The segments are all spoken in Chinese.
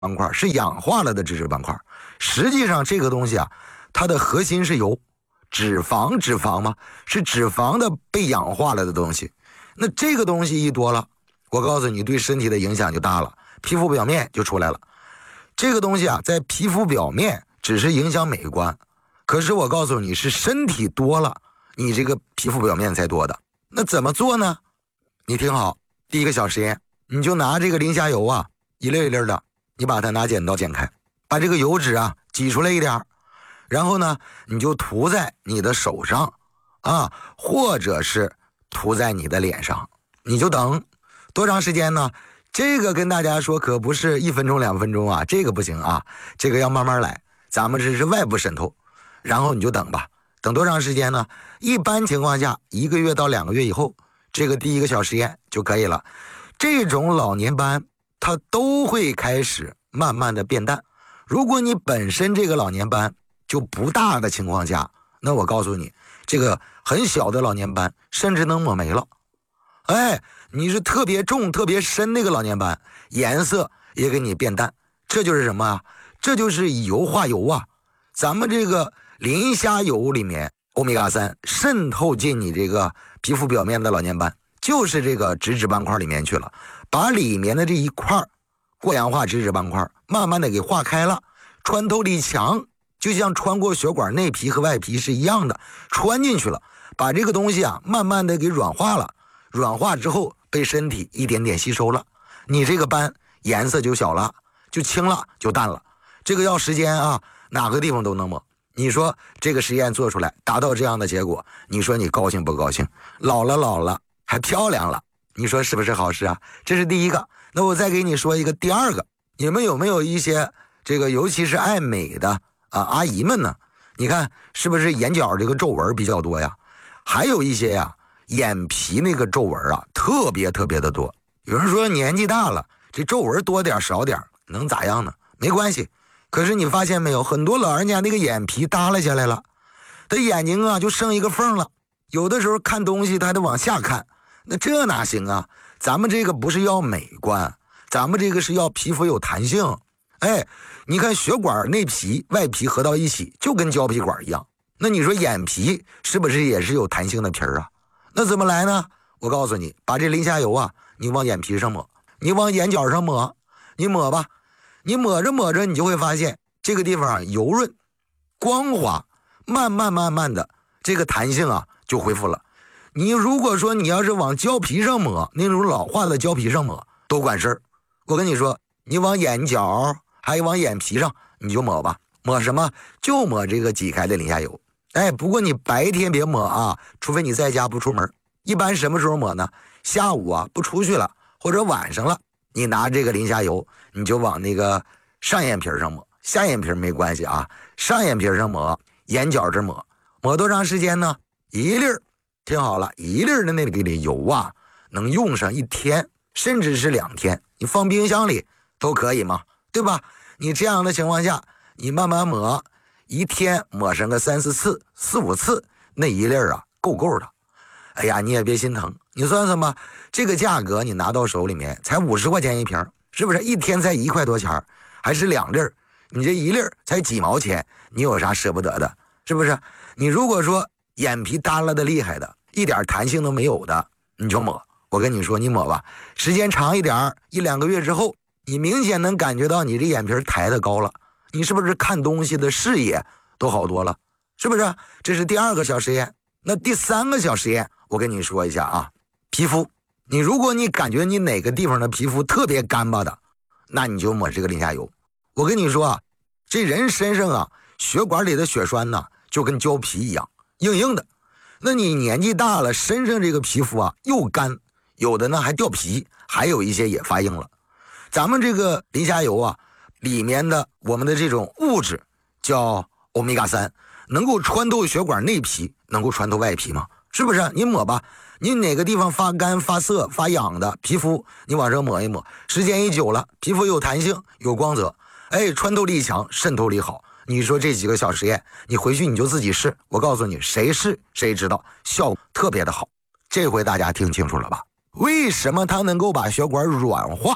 斑块，是氧化了的脂质斑块。实际上这个东西啊，它的核心是油，脂肪嘛，是脂肪的被氧化了的东西。那这个东西一多了，我告诉你，对身体的影响就大了，皮肤表面就出来了。这个东西啊，在皮肤表面只是影响美观，可是我告诉你，是身体多了，你这个皮肤表面才多的。那怎么做呢？你听好，第一个小实验，你就拿这个磷虾油啊，一粒一粒的，你把它拿剪刀剪开，把这个油脂啊挤出来一点，然后呢，你就涂在你的手上啊，或者是涂在你的脸上，你就等多长时间呢？这个跟大家说可不是1分钟2分钟啊，这个不行啊，这个要慢慢来，咱们这是外部渗透，然后你就等吧。等多长时间呢？一般情况下1个月到2个月以后，这个第一个小实验就可以了。这种老年斑它都会开始慢慢的变淡。如果你本身这个老年斑就不大的情况下，那我告诉你，这个很小的老年斑甚至能抹没了。哎，你是特别重特别深那个老年斑，颜色也给你变淡，这就是什么啊？这就是以油化油啊。咱们这个磷虾油里面欧米伽3渗透进你这个皮肤表面的老年斑，就是这个脂质斑块里面去了，把里面的这一块过氧化脂质斑块慢慢的给化开了，穿透力强，就像穿过血管内皮和外皮是一样的，穿进去了，把这个东西啊慢慢的给软化了，软化之后被身体一点点吸收了，你这个斑颜色就小了，就轻了，就淡了。这个要时间啊，哪个地方都能抹。你说这个实验做出来达到这样的结果，你说你高兴不高兴？老了还漂亮了，你说是不是好事啊？这是第一个。那我再给你说一个第二个，你们有没有一些这个尤其是爱美的阿姨们呢？你看是不是眼角这个皱纹比较多呀？还有一些呀眼皮那个皱纹啊特别的多。有人说年纪大了，这皱纹多点少点能咋样呢？没关系。可是你发现没有，很多老人家那个眼皮耷拉下来了，他眼睛啊就剩一个缝了，有的时候看东西他还得往下看，那这哪行啊？咱们这个不是要美观，咱们这个是要皮肤有弹性。哎，你看血管内皮外皮合到一起就跟胶皮管一样，那你说眼皮是不是也是有弹性的皮啊？那怎么来呢？我告诉你，把这磷虾油啊你往眼皮上抹，你往眼角上抹，你抹吧，你抹着你就会发现这个地方啊油润光滑，慢慢的这个弹性啊就恢复了。你如果说你要是往胶皮上抹，那种老化的胶皮上抹都管事儿。我跟你说，你往眼角还有往眼皮上你就抹吧，抹什么？就抹这个挤开的磷虾油。哎，不过你白天别抹啊，除非你在家不出门。一般什么时候抹呢？下午啊不出去了，或者晚上了，你拿这个磷虾油你就往那个上眼皮上抹，下眼皮没关系啊，上眼皮上抹，眼角这抹，抹多长时间呢？一粒儿，听好了，一粒儿的那个油啊能用上1天甚至是2天，你放冰箱里都可以嘛，对吧？你这样的情况下你慢慢抹，一天抹上个3、4次4、5次，那一粒儿啊够的。哎呀，你也别心疼，你算算吧，这个价格你拿到手里面才50块钱一瓶，是不是一天才1块多钱？还是2粒儿，你这一粒儿才几毛钱，你有啥舍不得的？是不是？你如果说眼皮耷拉的厉害的，一点弹性都没有的，你就抹。我跟你说，你抹吧，时间长一点，1、2个月之后，你明显能感觉到你这眼皮抬得高了，你是不是看东西的视野都好多了？是不是？这是第2个小实验。那第3个小实验，我跟你说一下啊，皮肤，如果你感觉你哪个地方的皮肤特别干巴的，那你就抹这个磷虾油。我跟你说啊，这人身上啊，血管里的血栓呢，就跟胶皮一样，硬硬的。那你年纪大了，身上这个皮肤啊又干，有的呢还掉皮，还有一些也发硬了。咱们这个磷虾油啊，里面的我们的这种物质叫欧米伽3，能够穿透血管内皮，能够穿透外皮吗？是不是？你抹吧，你哪个地方发干发涩发痒的皮肤，你往上抹一抹，时间一久了，皮肤有弹性有光泽，哎，穿透力强，渗透力好。你说这几个小实验，你回去你就自己试，我告诉你，谁试谁知道，效果特别的好。这回大家听清楚了吧？为什么它能够把血管软化？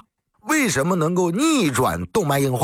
为什么能够逆转动脉硬化？